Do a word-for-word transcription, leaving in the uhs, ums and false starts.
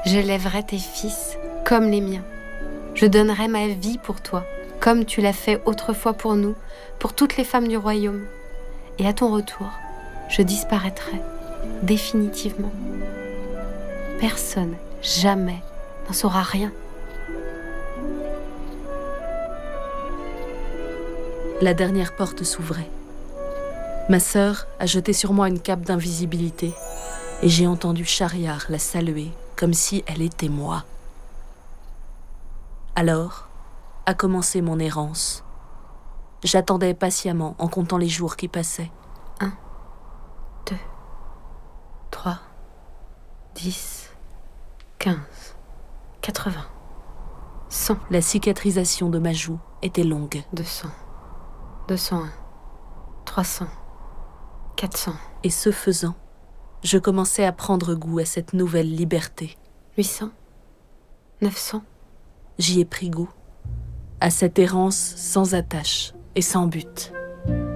J'élèverai tes fils comme les miens. Je donnerai ma vie pour toi, comme tu l'as fait autrefois pour nous, pour toutes les femmes du royaume. Et à ton retour, je disparaîtrai définitivement. Personne, jamais, n'en saura rien. La dernière porte s'ouvrait. Ma sœur a jeté sur moi une cape d'invisibilité et j'ai entendu Shahryar la saluer comme si elle était moi. Alors a commencé mon errance. J'attendais patiemment en comptant les jours qui passaient. Un, deux, trois, dix, quinze, quatre-vingts, cent. La cicatrisation de ma joue était longue. Deux cents, deux cent un, trois cents, quatre cents. Et ce faisant, je commençais à prendre goût à cette nouvelle liberté. Huit cents, neuf cents. J'y ai pris goût, à cette errance sans attache et sans but.